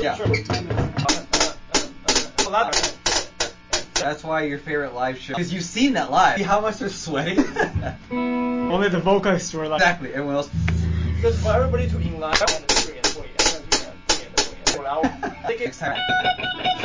Yeah. Sure. That's why your favorite live show. Because you've seen that live. See how much they're sweating? Only the vocalists were like. Exactly. Everyone else. Because for everybody to in line. Next time.